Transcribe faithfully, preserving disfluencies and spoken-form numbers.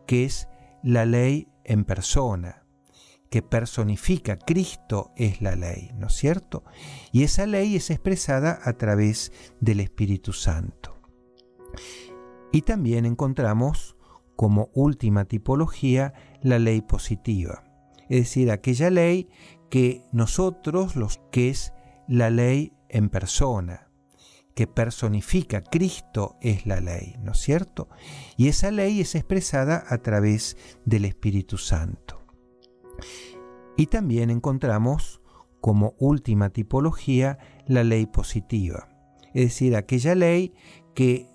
que es la ley en persona, que personifica. Cristo es la ley, ¿no es cierto? Y esa ley es expresada a través del Espíritu Santo. Y también encontramos como última tipología la ley positiva, es decir, aquella ley que nosotros, los que es la ley en persona, que personifica. Cristo es la ley, ¿no es cierto? Y esa ley es expresada a través del Espíritu Santo. Y también encontramos como última tipología la ley positiva, es decir, aquella ley que